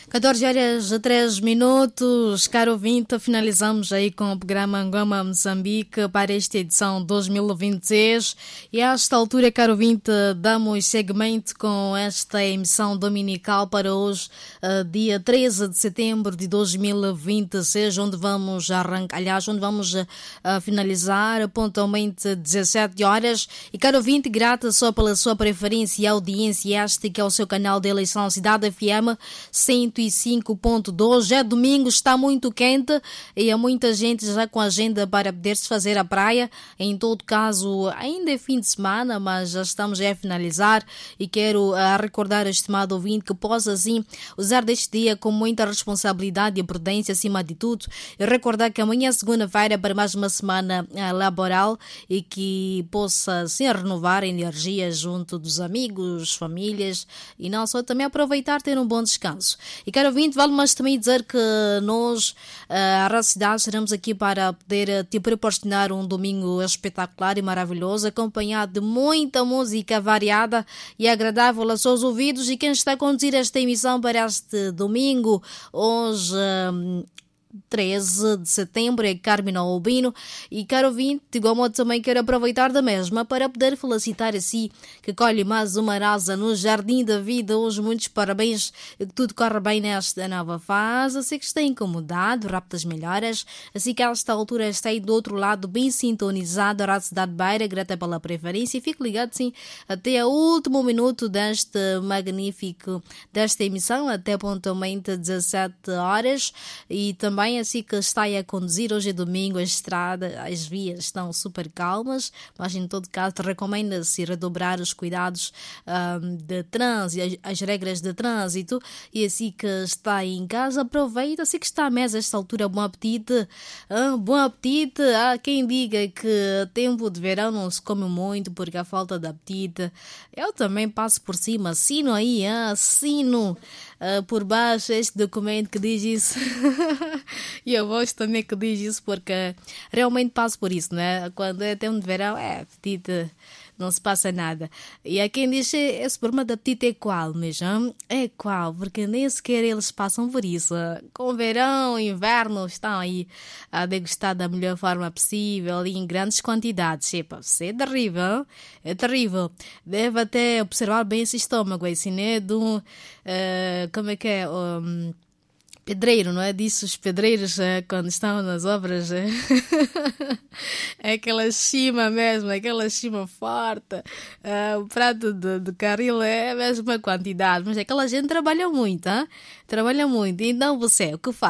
14 horas e 3 minutos, caro ouvinte, finalizamos aí com o programa Angoma Moçambique para esta edição 2026 e a esta altura, caro ouvinte, damos seguimento com esta emissão dominical para hoje, dia 13 de setembro de 2026, onde vamos arrancar, aliás, onde vamos finalizar pontualmente 17 horas. E caro ouvinte, grata só pela sua preferência e audiência, este que é o seu canal de eleição Cidade FM 105.2. É domingo, está muito quente e há muita gente já com agenda para poder-se fazer a praia. Em todo caso, ainda é fim de semana, mas já estamos a finalizar e quero recordar, estimado ouvinte, que possa assim usar deste dia com muita responsabilidade e prudência acima de tudo e recordar que amanhã é segunda-feira para mais uma semana laboral e que possa assim renovar a energia junto dos amigos, famílias e não só, também aproveitar ter um bom descanso. E caro ouvinte, vale mais também dizer que nós, a Rádio Cidade, estaremos aqui para poder te proporcionar um domingo espetacular e maravilhoso, acompanhado de muita música variada e agradável aos seus ouvidos. E quem está a conduzir esta emissão para este domingo, hoje 13 de setembro, é Carmen Albino. E caro ouvinte, de igual modo também quero aproveitar da mesma para poder felicitar assim que colhe mais uma rosa no Jardim da Vida. Hoje muitos parabéns, que tudo corre bem nesta nova fase, assim que está incomodado, rápidas melhoras, assim que a esta altura está aí do outro lado bem sintonizado a Rádio Cidade Beira, grata pela preferência e fique ligado sim até o último minuto deste magnífico, desta emissão, até pontualmente 17 horas. E também assim que está a conduzir, hoje é domingo, a estrada, as vias estão super calmas, mas em todo caso recomenda-se redobrar os cuidados de trânsito, as regras de trânsito. E assim que está em casa, aproveita, assim que está à mesa a esta altura, bom apetite, bom apetite. Há quem diga que tempo de verão não se come muito porque há falta de apetite. Eu também passo por cima, assino aí, assino por baixo este documento que diz isso. E a voz também que diz isso, porque realmente passo por isso, né? Quando é tempo de verão, apetite, não se passa nada. E há quem diz, esse problema de apetite é qual mesmo? É qual? Porque nem sequer eles passam por isso. Com verão, inverno, estão aí a degustar da melhor forma possível e em grandes quantidades. Epa, isso é terrível, é terrível. Deve até observar bem esse estômago, assim, né? Como é que é? Pedreiro, não é? Disso os pedreiros quando estão nas obras é aquela cima mesmo, aquela cima forte, o prato de caril é a mesma quantidade, mas aquela gente trabalha muito, hein? Trabalha muito. Então você, o que faz?